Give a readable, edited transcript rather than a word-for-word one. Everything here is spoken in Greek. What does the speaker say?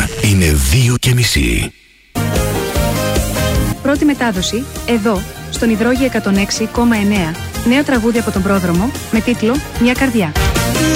ώρα είναι 2:30. Πρώτη μετάδοση, εδώ, στον Υδρόγειο 106,9. Νέο τραγούδι από τον πρόδρομο, με τίτλο «Μια καρδιά».